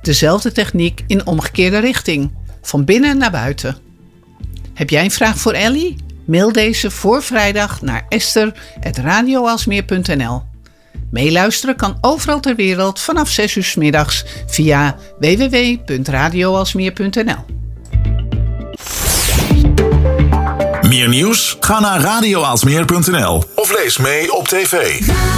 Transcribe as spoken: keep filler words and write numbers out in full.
Dezelfde techniek in omgekeerde richting, van binnen naar buiten. Heb jij een vraag voor Ellie? Mail deze voor vrijdag naar esther at radioalsmeer punt n l. Meeluisteren kan overal ter wereld vanaf zes uur 's middags via w w w punt radioalsmeer punt n l. Meer nieuws? Ga naar radioalsmeer punt n l of lees mee op tv.